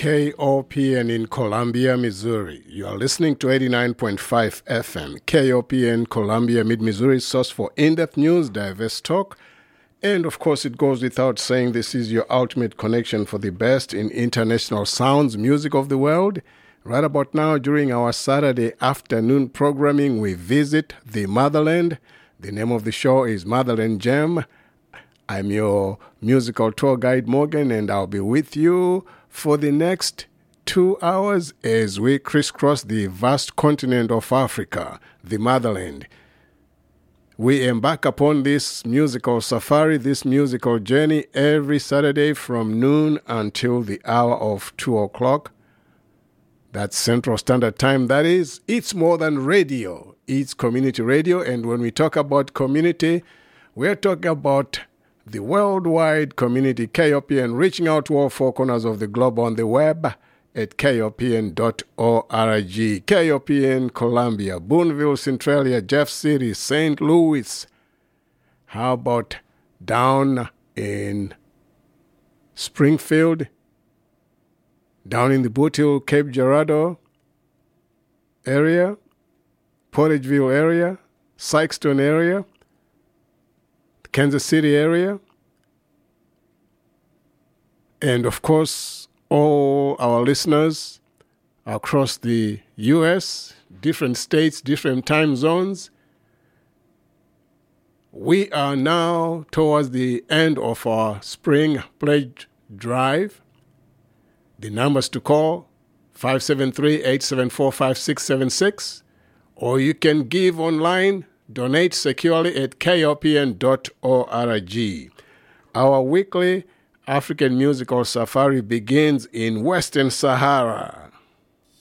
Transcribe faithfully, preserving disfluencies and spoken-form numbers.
K O P N in Columbia, Missouri. You are listening to eighty-nine point five F M. K O P N, Columbia, Mid-Missouri, source for in-depth news, diverse talk. And, of course, it goes without saying this is your ultimate connection for the best in international sounds, music of the world. Right about now, during our Saturday afternoon programming, we visit the motherland. The name of the show is Motherland Jam. I'm your musical tour guide, Morgan, and I'll be with you for the next two hours as we crisscross the vast continent of Africa, the motherland. We embark upon this musical safari, this musical journey every Saturday from noon until the hour of two o'clock. That's Central Standard Time. That is, it's more than radio. It's community radio. And when we talk about community, we're talking about the worldwide community, K O P N, reaching out to all four corners of the globe on the web at K O P N dot org. K O P N Columbia, Boonville, Centralia, Jeff City, Saint Louis. How about down in Springfield, down in the Bootheel, Cape Girardeau area, Portageville area, Sykeston area, Kansas City area, and of course, all our listeners across the U S, different states, different time zones. We are now towards the end of our spring pledge drive. The numbers to call, five seven three, eight seven four, five six seven six, or you can give online, donate securely at K O P N dot org. Our weekly African musical safari begins in Western Sahara.